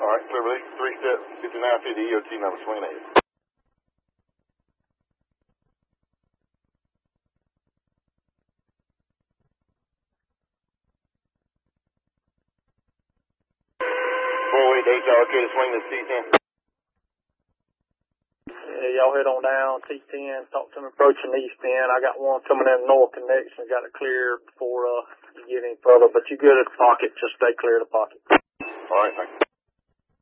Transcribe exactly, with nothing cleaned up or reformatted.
All right, clear release, three step, fifty-nine fifty, E O T number, swing eight. four eight eight, allocated swing to T ten. Yeah, y'all head on down, T ten, talk to them approaching east end. I got one coming in north connection, got it clear before uh, you get any further, but you good at the pocket, just stay clear of the pocket. All right, thank you.